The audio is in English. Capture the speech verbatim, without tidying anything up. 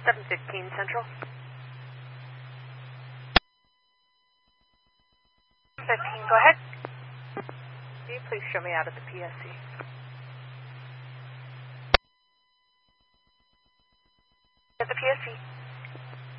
seven fifteen Central. fifteen, go ahead. Can you please show me out at the P S C?